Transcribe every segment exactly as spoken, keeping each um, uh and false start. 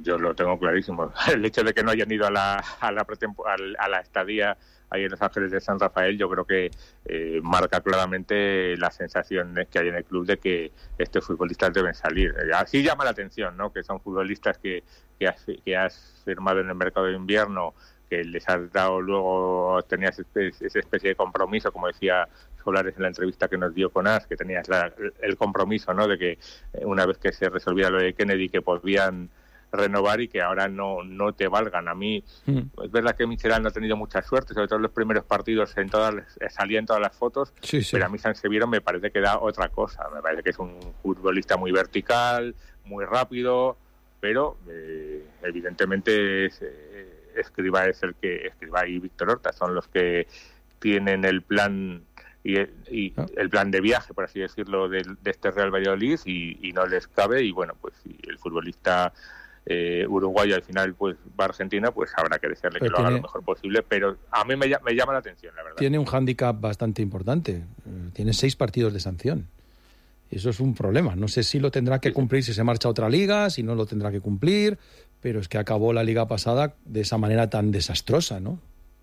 yo lo tengo clarísimo. El hecho de que no hayan ido a la a la, a la estadía ahí en Los Ángeles de San Rafael, yo creo que eh, marca claramente las sensaciones que hay en el club de que estos futbolistas deben salir. Así llama la atención, ¿no? Que son futbolistas que, que, has, que has firmado en el mercado de invierno, que les has dado luego, tenías esa especie de compromiso, como decía Solares en la entrevista que nos dio con As, que tenías la, el compromiso, ¿no? De que una vez que se resolviera lo de Kennedy, que podían renovar y que ahora no no te valgan. A mí mm. es verdad que Michelán no ha tenido mucha suerte, sobre todo en los primeros partidos en todas salía en todas las fotos, sí, sí. pero a mí San Severo me parece que da otra cosa. Me parece que es un futbolista muy vertical, muy rápido, pero eh, evidentemente es, eh, Escribá es el que Escribá y Víctor Horta son los que tienen el plan y, y ah. el plan de viaje, por así decirlo, de, de este Real Valladolid, y, y no les cabe. Y bueno, pues si el futbolista Eh, uruguayo al final pues va a Argentina, pues habrá que desearle que lo haga lo mejor posible, pero a mí me, me llama la atención, la verdad. Tiene un hándicap bastante importante, tiene seis partidos de sanción, eso es un problema. No sé si lo tendrá que cumplir si se marcha a otra liga, si no lo tendrá que cumplir, pero es que acabó la liga pasada de esa manera tan desastrosa, ¿no?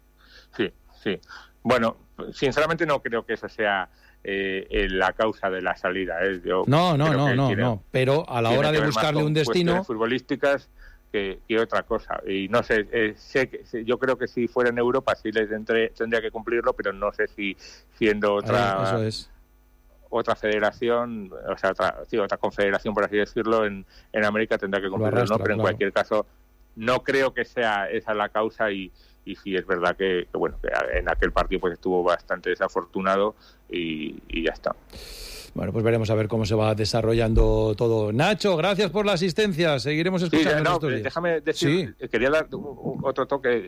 Sí, sí. Bueno, sinceramente no creo que eso sea Eh, la causa de la salida. ¿eh? Yo no, no, no, no, tiene, no. Pero a la hora de buscarle un destino futbolísticas que, que otra cosa. Y no sé, eh, sé que yo creo que si fuera en Europa sí les entre, tendría que cumplirlo, pero no sé si siendo otra Ahí, eso es. otra federación, o sea, otra, sí, otra confederación, por así decirlo, en, en América tendrá que cumplirlo, arrastra, ¿no? Pero en claro. cualquier caso no creo que sea esa la causa. y Y sí, es verdad que, que bueno que en aquel partido pues estuvo bastante desafortunado y, y ya está. Bueno, pues veremos a ver cómo se va desarrollando todo. Nacho, gracias por la asistencia. Seguiremos escuchando sí, no, estos días. Déjame decir, sí. quería dar otro toque.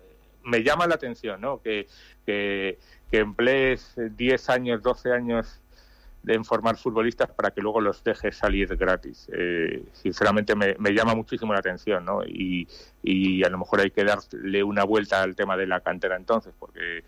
Me llama la atención, ¿no? Que, que, que emplees diez años, doce años en formar futbolistas para que luego los dejes salir gratis. Eh, sinceramente me, me llama muchísimo la atención, ¿no? Y, y a lo mejor hay que darle una vuelta al tema de la cantera entonces, porque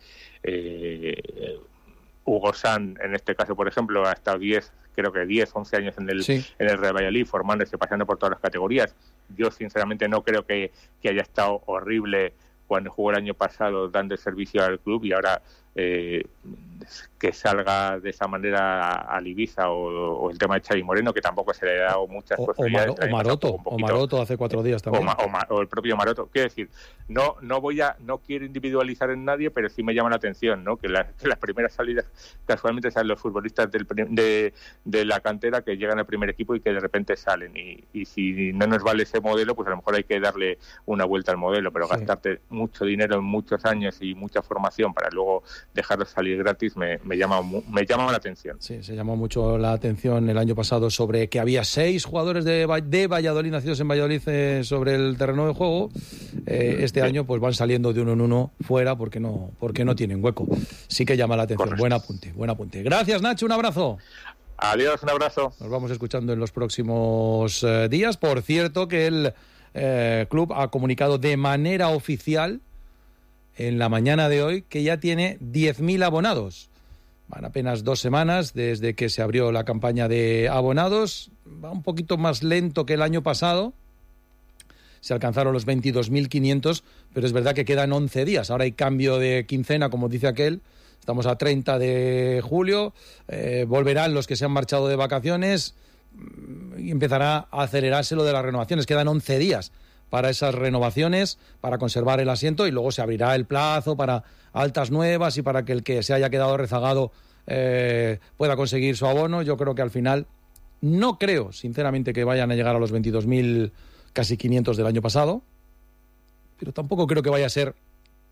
eh, Hugo San, en este caso, por ejemplo, ha estado diez, creo que diez, once años en el, sí. en el Real Valladolid, formándose, pasando por todas las categorías. Yo sinceramente no creo que, que haya estado horrible cuando jugó el año pasado dando servicio al club, y ahora eh, que salga de esa manera al Ibiza, o, o el tema de Xavi Moreno, que tampoco se le ha dado muchas o, posibilidades. O, Maroto, o Maroto hace cuatro días también. O, o, o el propio Maroto. Quiero decir, no no voy a no quiero individualizar en nadie, pero sí me llama la atención, ¿no? Que, la, que las primeras salidas casualmente salen los futbolistas del, de, de la cantera que llegan al primer equipo y que de repente salen. Y, y si no nos vale ese modelo, pues a lo mejor hay que darle una vuelta al modelo, pero sí. Gastarte mucho dinero en muchos años y mucha formación para luego dejarlos salir gratis me, me llama me llama la atención. Sí, se llamó mucho la atención el año pasado sobre que había seis jugadores de, de Valladolid, nacidos en Valladolid, eh, sobre el terreno de juego. Eh, este sí. año pues van saliendo de uno en uno fuera porque no porque no tienen hueco. Sí que llama la atención. Correcto. Buen apunte, buen apunte. Gracias, Nacho, un abrazo. Adiós, un abrazo. Nos vamos escuchando en los próximos eh, días. Por cierto, que el eh, club ha comunicado de manera oficial en la mañana de hoy que ya tiene diez mil abonados. Van apenas dos semanas desde que se abrió la campaña de abonados. Va un poquito más lento que el año pasado. Se alcanzaron los veintidós mil quinientos, pero es verdad que quedan once días. Ahora hay cambio de quincena, como dice aquel. Estamos a treinta de julio. Eh, volverán los que se han marchado de vacaciones y empezará a acelerarse lo de las renovaciones. Quedan once días para esas renovaciones, para conservar el asiento, y luego se abrirá el plazo para altas nuevas y para que el que se haya quedado rezagado eh, pueda conseguir su abono. Yo creo que al final, no creo, sinceramente, que vayan a llegar a los veintidós mil casi quinientos del año pasado, pero tampoco creo que vaya a ser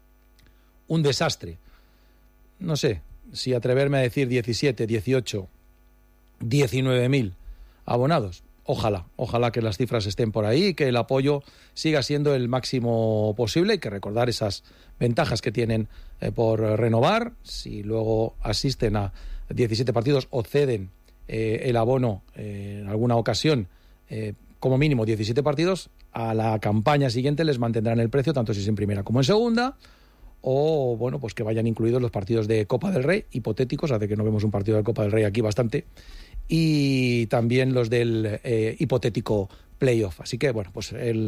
un desastre. No sé si atreverme a decir diecisiete, dieciocho, diecinueve mil abonados. Ojalá, ojalá que las cifras estén por ahí, que el apoyo siga siendo el máximo posible. Hay que recordar esas ventajas que tienen eh, por renovar. Si luego asisten a diecisiete partidos o ceden eh, el abono eh, en alguna ocasión, eh, como mínimo diecisiete partidos, a la campaña siguiente les mantendrán el precio, tanto si es en primera como en segunda, o bueno, pues que vayan incluidos los partidos de Copa del Rey, hipotéticos, hace que no vemos un partido de Copa del Rey aquí bastante, y también los del eh, hipotético playoff. Así que, bueno, pues el